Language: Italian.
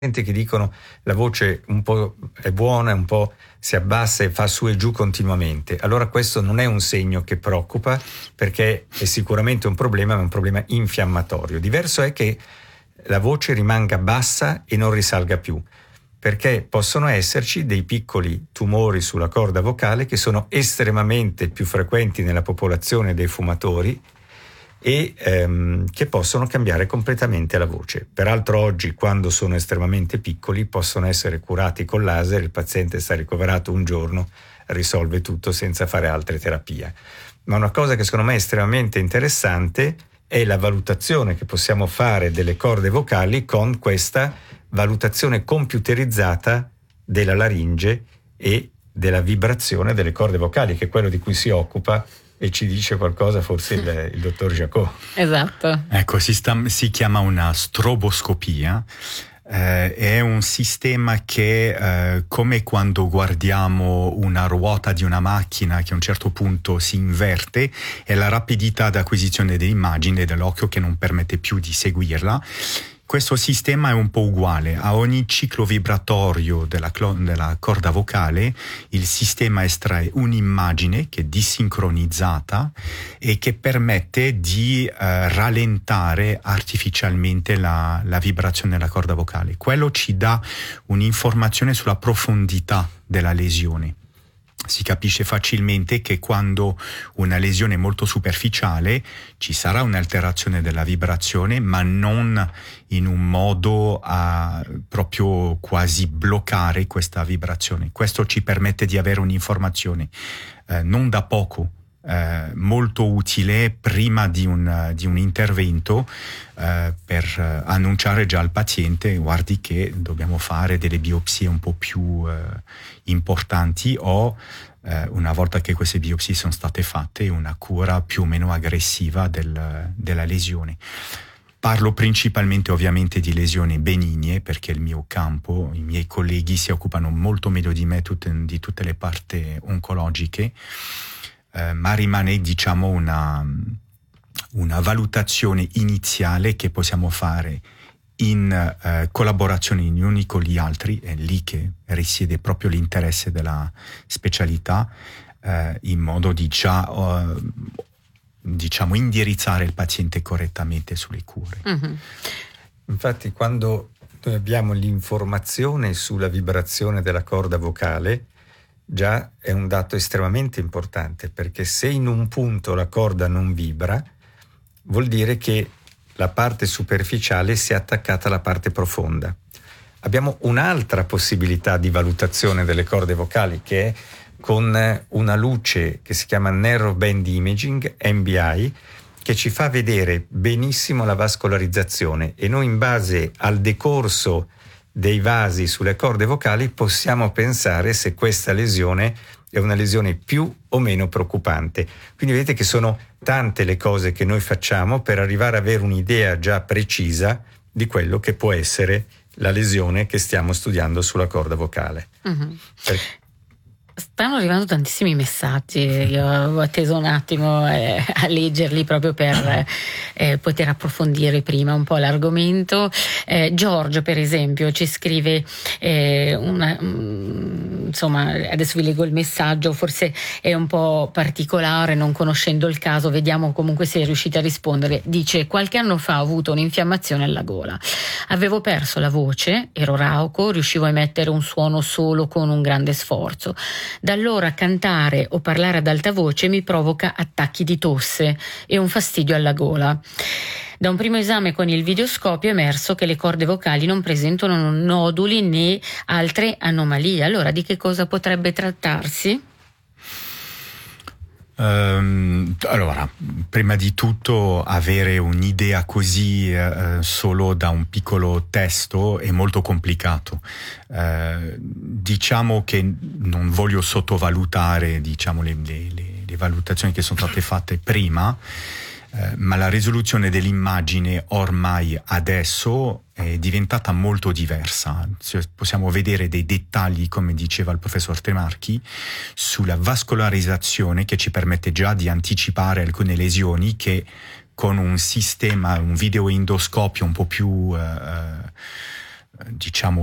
che dicono la voce un po' è buona, un po' si abbassa e fa su e giù continuamente. Allora questo non è un segno che preoccupa, perché è sicuramente un problema, ma è un problema infiammatorio. Diverso è che la voce rimanga bassa e non risalga più, perché possono esserci dei piccoli tumori sulla corda vocale che sono estremamente più frequenti nella popolazione dei fumatori e che possono cambiare completamente la voce. Peraltro oggi, quando sono estremamente piccoli, possono essere curati con laser, il paziente sta ricoverato un giorno, risolve tutto senza fare altre terapie. Ma una cosa che secondo me è estremamente interessante è la valutazione che possiamo fare delle corde vocali con questa valutazione computerizzata della laringe e della vibrazione delle corde vocali, che è quello di cui si occupa e ci dice qualcosa forse il dottor Jacot. Esatto. Ecco, si chiama una stroboscopia. È un sistema che, come quando guardiamo una ruota di una macchina che a un certo punto si inverte, è la rapidità d'acquisizione dell'immagine dell'occhio che non permette più di seguirla. Questo sistema è un po' uguale. A ogni ciclo vibratorio della corda vocale il sistema estrae un'immagine che è disincronizzata e che permette di rallentare artificialmente la vibrazione della corda vocale. Quello ci dà un'informazione sulla profondità della lesione. Si capisce facilmente che quando una lesione è molto superficiale ci sarà un'alterazione della vibrazione, ma non in un modo a proprio quasi bloccare questa vibrazione. Questo ci permette di avere un'informazione non da poco, molto utile prima di un intervento, per annunciare già al paziente: guardi che dobbiamo fare delle biopsie un po' più importanti, o una volta che queste biopsie sono state fatte, una cura più o meno aggressiva della lesione. Parlo principalmente ovviamente di lesioni benigne, perché il mio campo, i miei colleghi si occupano molto meglio di me di tutte le parti oncologiche, ma rimane, diciamo, una valutazione iniziale che possiamo fare in collaborazione gli uni con gli altri. È lì che risiede proprio l'interesse della specialità, in modo di già diciamo indirizzare il paziente correttamente sulle cure. Mm-hmm. Infatti, quando noi abbiamo l'informazione sulla vibrazione della corda vocale, già è un dato estremamente importante, perché se in un punto la corda non vibra, vuol dire che la parte superficiale si è attaccata alla parte profonda. Abbiamo un'altra possibilità di valutazione delle corde vocali, che è con una luce che si chiama Narrow Band Imaging, NBI, che ci fa vedere benissimo la vascolarizzazione, e noi, in base al decorso dei vasi sulle corde vocali, possiamo pensare se questa lesione è una lesione più o meno preoccupante. Quindi vedete che sono tante le cose che noi facciamo per arrivare ad avere un'idea già precisa di quello che può essere la lesione che stiamo studiando sulla corda vocale. Mm-hmm. Stanno arrivando tantissimi messaggi, io ho atteso un attimo a leggerli proprio per poter approfondire prima un po' l'argomento. Giorgio, per esempio, ci scrive insomma, adesso vi leggo il messaggio, forse è un po' particolare non conoscendo il caso, vediamo comunque se riuscite a rispondere. Dice: qualche anno fa ho avuto un'infiammazione alla gola, avevo perso la voce, ero rauco, riuscivo a emettere un suono solo con un grande sforzo. Da allora cantare o parlare ad alta voce mi provoca attacchi di tosse e un fastidio alla gola. Da un primo esame con il videoscopio è emerso che le corde vocali non presentano noduli né altre anomalie. Allora, di che cosa potrebbe trattarsi? Allora, prima di tutto, avere un'idea così solo da un piccolo testo è molto complicato. Diciamo che non voglio sottovalutare, diciamo, le valutazioni che sono state fatte prima, ma la risoluzione dell'immagine ormai adesso è diventata molto diversa. Possiamo vedere dei dettagli, come diceva il professor Tremarchi, sulla vascolarizzazione, che ci permette già di anticipare alcune lesioni che con un sistema, un videoendoscopio un po' più diciamo